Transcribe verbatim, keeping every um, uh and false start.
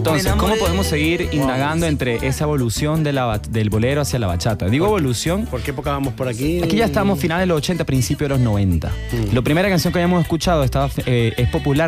Entonces, ¿cómo podemos seguir indagando entre esa evolución de la, del bolero hacia la bachata? Digo evolución. ¿Por qué época vamos por aquí? Aquí ya estamos finales de los ochenta, principios de los noventa. Mm. La primera canción que habíamos escuchado estaba, eh, es popular.